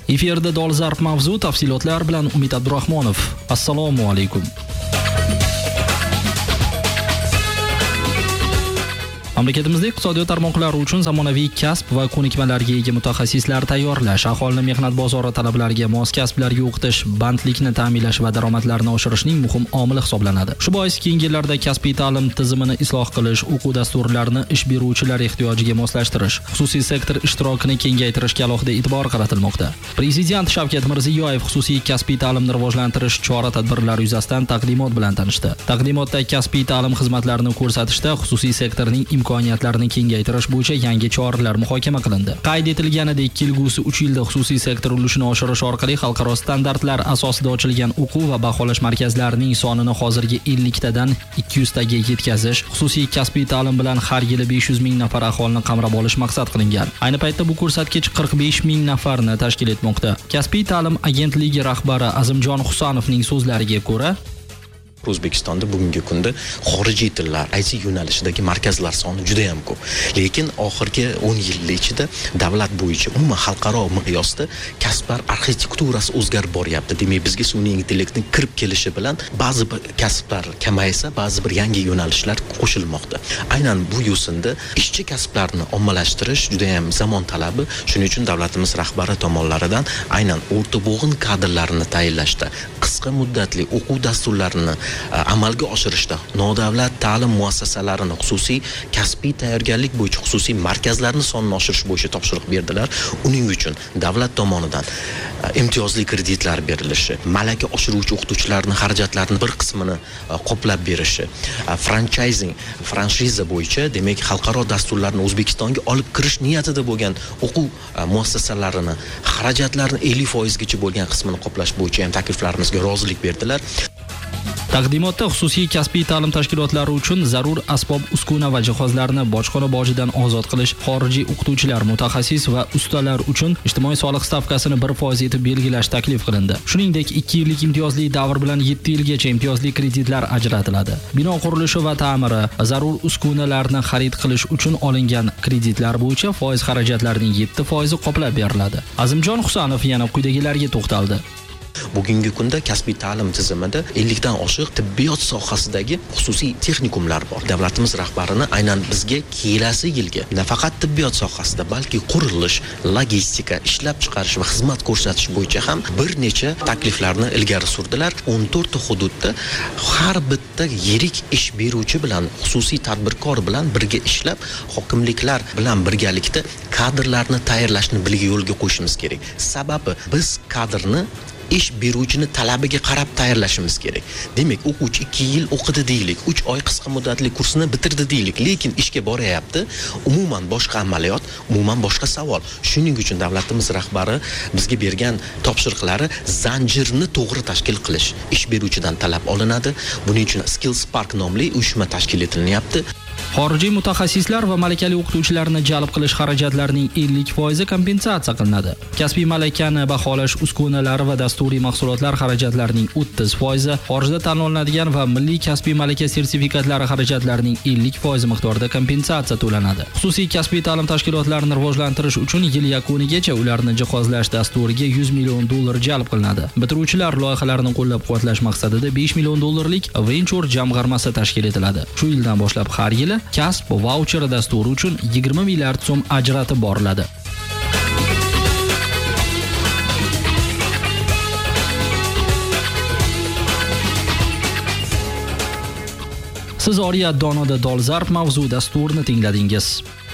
Efirda dolzarb mavzu, tafsilotlar bilan Umid Abdurahmonov. Assalomu alaykum. Mamlakatimizda iqtisodiyot tarmoqlari uchun zamonaviy kasb va ko'nikmalarga ega mutaxassislar tayyorlash, aholini mehnat bozori talablariga mos kasblarga o'qitish, bandlikni ta'minlash va daromadlarni oshirishning muhim omili hisoblanadi. Shu bois keyingi yillarda kasbiy ta'lim tizimini isloh qilish, o'quv dasturlarini ish beruvchilar ehtiyojiga moslashtirish, xususiy sektor ishtirokini kengaytirishga alohida e'tibor qaratilmoqda. Prezident Shavkat Mirziyoyev xususiy kasbiy ta'limni rivojlantirish chora-tadbirlari yuzasidan taqdimot bilan tanishdi. Taqdimotda kasbiy ta'lim xizmatlarini ko'rsatishda xususiy sektorning imkoniyatlarini kengaytirish bo'yicha yangi choralar muhokama qilindi. Qayd etilganidek, kelgusi 3 yilda xususiy sektor ulushini oshirish orqali xalqaro standartlar asosida ochilgan o'quv va baholash markazlarining sonini hozirgi 50 tadan 200 taga yetkazish, xususiy kasbiy ta'lim bilan har yili 500 ming nafar aholini qamrab olish maqsad qilingan. Ayni paytda bu ko'rsatkich 45 ming nafarni tashkil etmoqda. Kasbiy ta'lim agentligi rahbari Azimjon Husanovning so'zlariga ko'ra, O'zbekistonda bugungi kunda xorijiy tillar, IT yo'nalishidagi markazlar soni juda ham ko'p. Lekin oxirgi 10 yil ichida davlat bo'yicha umuman xalqaro miqyosda kasblar arxitekturasi o'zgarib boryapti. Demak, bizga sun'iy intellektning kirib kelishi bilan ba'zi bir kasblar kamaysa, ba'zi bir yangi yo'nalishlar qo'shilmoqda. Aynan bu yo'sinda ishchi kasblarni ommalashtirish juda ham zamon talabi. Shuning uchun davlatimiz rahbari tomonlaridan aynan o'rta bo'g'in kadrlarini tayinlashda, qisqa muddatli o'quv dasturlarini amalga oshirishda nodavlat ta'lim muassasalarini xususiy kasbiy tayyorgarlik bo'yicha xususiy markazlarni sonini oshirish bo'yicha topshiriq berdilar. Uning uchun davlat tomonidan imtiyozli kreditlar berilishi, malaka oshiruvchi o'qituvchilarning xarajatlarini bir qismini qoplab berishi, franshiza bo'yicha, demak, xalqaro dasturlarni O'zbekistonga olib kirish niyatida bo'lgan o'quv muassasalarini xarajatlarini 50% gacha bo'lgan qismini qoplash bo'yicha ham takliflarimizga rozilik berdilar. Taqdimotda xususiy kasbiy ta'lim tashkilotlari uchun zarur asbob, uskuna va jihozlarni bojxona bojidan ozod qilish, xorijiy o'qituvchilar, mutaxassis va ustalar uchun ijtimoiy soliq stavkasini 1% etib belgilash taklif qilindi. Shuningdek, 2 yillik imtiyozli davr bilan 7 yilgacha imtiyozli kreditlar ajratiladi. Bino qurilishi va ta'miri, zarur uskunalarni xarid qilish uchun olingan kreditlar bo'yicha foiz xarajatlarining 7% qoplab beriladi. Azimjon Husanov yana quyidagilarga to'xtaldi. Bugungi kunda kasbiy ta'lim tizimida 50 dan oshiq tibbiyot sohasidagi xususiy texnikumlar bor. Davlatimiz rahbarini aynan bizga kelasi yilga nafaqat tibbiyot sohasida, balki qurilish, logistika, ishlab chiqarish va xizmat ko'rsatish bo'yicha ham bir necha takliflarni ilgari surdilar. 14 ta hududda har bitta yirik ish beruvchi bilan, xususiy tadbirkor bilan birga ishlab, hokimliklar bilan birgalikda kadrlarni tayyorlashni birga yo'lga qo'yishimiz kerak. Sababi biz kadrni ish beruvchini talabiga qarab tayyorlashimiz kerak. Demak, o'quvchi 2 yil o'qidi deylik, 3 oy qisqa muddatli kursini bitirdi deylik, lekin ishga boryapti. Umuman boshqa amaliyot, umuman boshqa savol. Shuning uchun davlatimiz rahbari bizga bergan topshiriqlari zanjirni to'g'ri tashkil qilish. Ish beruvchidan talab olinadi. Buning uchun Skills Park nomli uyushma tashkil etilyapti. Xorijiy mutaxassislar va malakali o'qituvchilarni jalb qilish xarajatlarining 50% kompensatsiya qilinadi. Kasbiy malakani baholash uskunalari va dasturiy mahsulotlar xarajatlarining 30%, xorijda tan olinadigan va milliy kasbiy malaka sertifikatlari xarajatlarining 50% miqdorida kompensatsiya to'lanadi. Xususiy kasbiy ta'lim tashkilotlarini rivojlantirish uchun yil yakunigacha ularni jihozlash dasturiga $100 million jalb qilinadi. Bitiruvchilar loyihalarini qo'llab-quvvatlash maqsadida $5 million venture jamg'armasi tashkil etiladi. Shu yildan boshlab har yili kasb vaucheri dasturi uchun 20 milliard so'm ajratib boriladi. Siz Oriyat Donoda dolzarb mavzu dasturini tingladingiz.